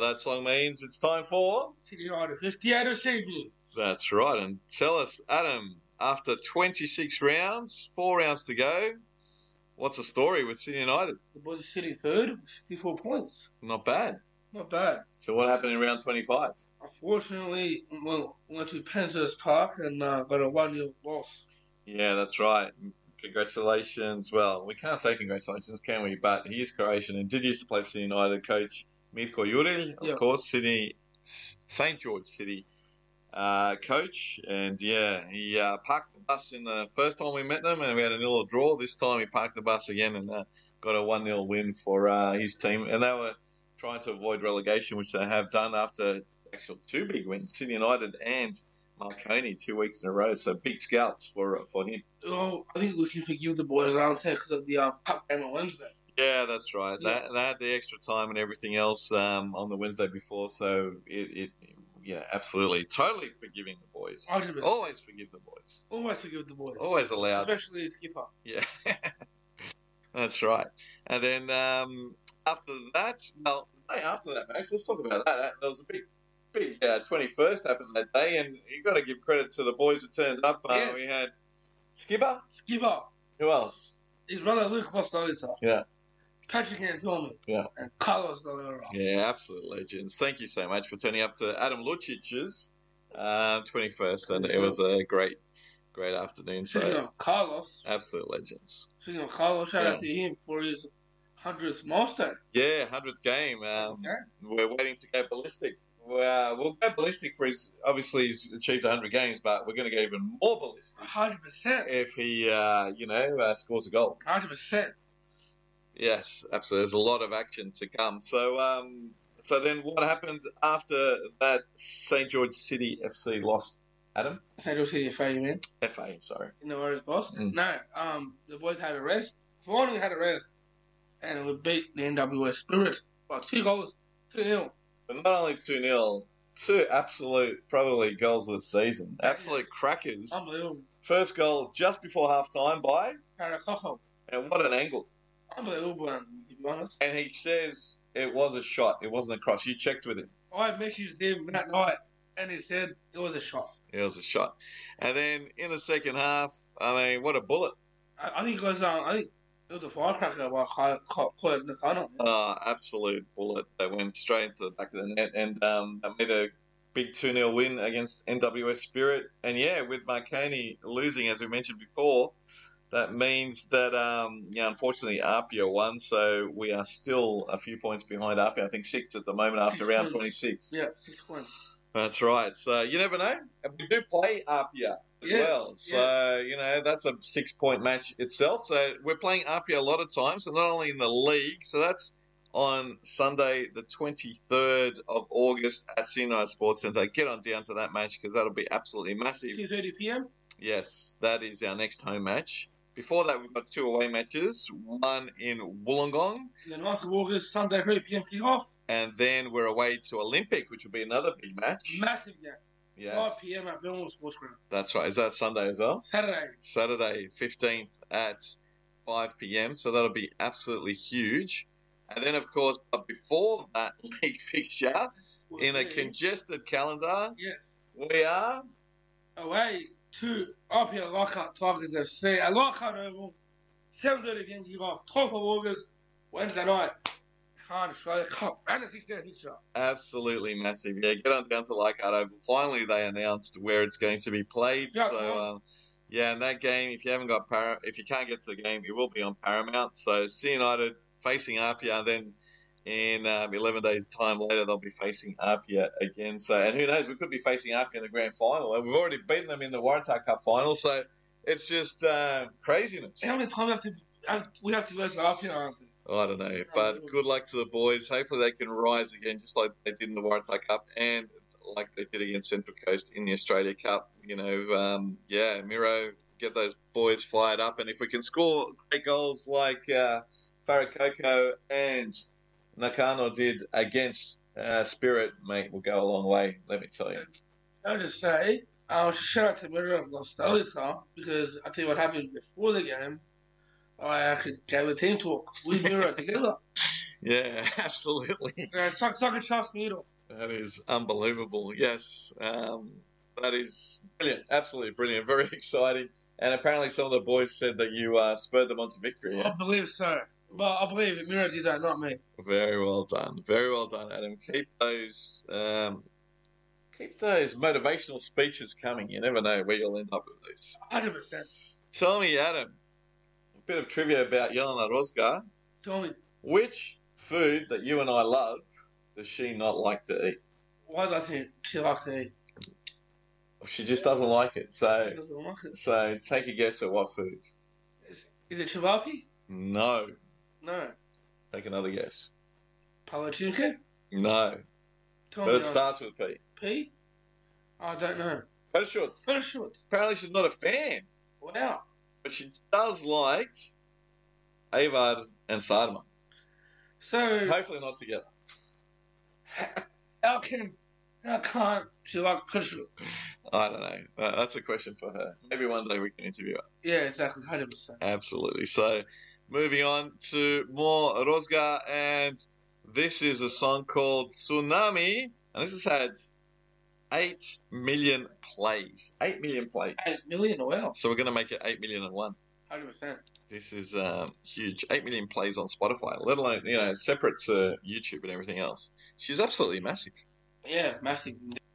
that song means it's time for... City United 58 of champions. That's right. And tell us, Adam, after 26 rounds, 4 rounds to go, what's the story with City United? The boys are City third with 54 points. Not bad. Not bad. So what happened in round 25? Unfortunately, went to Penshurst Park and got a 1-0 loss. Yeah, that's right. Congratulations. Well, we can't say congratulations, can we? But he is Croatian and did used to play for City United. Coach Mirko Juric, of course, St. George City coach. And yeah, he parked the bus in the first time we met them and we had a 0 draw. This time he parked the bus again and got a 1-0 win for his team. And they were trying to avoid relegation, which they have done after actual 2 big wins, City United and Marconi 2 weeks in a row. So big scalps for him. Oh, I think we can forgive the boys around because of the cup game on Wednesday. Yeah, that's right. Yeah. They had the extra time and everything else on the Wednesday before, so it absolutely, totally forgiving the boys. 100%. Always forgive the boys. Always forgive the boys. Always allowed. Especially the skipper. Yeah, that's right. And then after that, well, the day after that match, let's talk about that. There was a big 21st happened that day, and you got to give credit to the boys that turned up. Yes. We had Skipper. Who else? His brother Luke Costello. Yeah. Patrick Antoni. Yeah. And Carlos Dolera. Yeah, absolute legends. Thank you so much for turning up to Adam Lucic's 21st, and it was a great afternoon. Speaking So of Carlos. absolute legends. Speaking of Carlos, shout out to him for his 100th milestone. Yeah, 100th game. We're waiting to go ballistic. We'll go ballistic for his. Obviously, he's achieved 100 games, but we're going to go even more ballistic 100%. if he, scores a goal. 100%. Yes, absolutely. There's a lot of action to come. So, so then what happened after that? St. George City FC lost. Adam? St. George City FA, you mean? FA, sorry. You know where his boss? Mm. No, the boys had a rest. Finally had a rest. And we beat the NWS Spirit by 2 goals, 2-0. But not only 2-0, 2 absolute, probably goals of the season. Absolute crackers. Unbelievable. First goal just before half-time by... Paracoco. And what an angle. Unbelievable, to be honest. And he says it was a shot. It wasn't a cross. You checked with him. I messaged him that night, and he said it was a shot. It was a shot. And then in the second half, I mean, what a bullet. I think it was a firecracker by Khaled Nakano. Absolute bullet that went straight into the back of the net and that made a big 2-0 win against NWS Spirit. And yeah, with Marconi losing, as we mentioned before, that means that, unfortunately, Apia won, so we are still a few points behind Apia. I think 6 at the moment after round 26. Yeah, 6 points. That's right. So you never know. And we do play Apia as well. So, that's a 6-point match itself. So we're playing Apia a lot of times, so not only in the league. So that's on Sunday, the 23rd of August at United Sports Centre. Get on down to that match because that'll be absolutely massive. 2:30 p.m.? Yes, that is our next home match. Before that, we've got 2 away matches, one in Wollongong. The 9th of August, Sunday, 3 p.m. kick-off. And then we're away to Olympic, which will be another big match. Massive game. Yes. 5 p.m. at Belmore Sports Ground. That's right. Is that Sunday as well? Saturday, 15th at 5 p.m. So that'll be absolutely huge. And then, of course, but before that league fixture, in a congested calendar, yes, we are away to Apia Leichhardt Tigers FC at Leichhardt Oval, 7:30 p.m. kick-off, 12th of August, Wednesday night. Can't Australia Cup and a 16th fixture. Absolutely massive. Yeah, get on down to Leichhardt Oval. Finally, they announced where it's going to be played. Yeah, so, and that game, if you haven't got if you can't get to the game, it will be on Paramount. So, Sea United facing Apia, and then in 11 days' time later, they'll be facing Apia again. So, and who knows, we could be facing Apia in the grand final. And we've already beaten them in the Waratah Cup final. So, it's just craziness. How many times we have to go to Apia, aren't we? I don't know, but good luck to the boys. Hopefully they can rise again, just like they did in the Waratah Cup and like they did against Central Coast in the Australia Cup. Miro, get those boys fired up. And if we can score great goals like Farakoko and Nakano did against Spirit, mate, we'll go a long way, let me tell you. I'll just say, shout out to Miro of Nostalgia because I'll tell you what happened before the game. I actually gave a team talk with Miro together. Yeah, absolutely. Suck a chance needle. That is unbelievable. Yes, that is brilliant. Absolutely brilliant. Very exciting. And apparently, some of the boys said that you spurred them on to victory. Yeah? I believe so. But I believe it. Mira did that, not me. Very well done. Very well done, Adam. Keep those motivational speeches coming. You never know where you'll end up with these. 100%. Tell me, Adam, a bit of trivia about Jelena Rozga. Tell me. Which food that you and I love does she not like to eat? Why doesn't she like to eat? She just doesn't like it. So, She doesn't like it. so take a guess at what food. Is it chivapi? No. No. Take another guess. Palachinke? No. Tell But me. it starts with P. P? I don't know. Petashorts. Petashorts. Apparently she's not a fan. Wow. But she does like Avar and Sadma. So, Hopefully not together. how can't she like petashorts? I don't know. That's a question for her. Maybe one day we can interview her. Yeah, exactly. 100%. Absolutely. So, moving on to more Rozga, and this is a song called Tsunami, and this has had 8 million plays. 8 million plays. 8 million? Wow. So we're going to make it 8,000,001. 100%. This is huge. 8 million plays on Spotify, let alone, separate to YouTube and everything else. She's absolutely massive. Yeah, massive.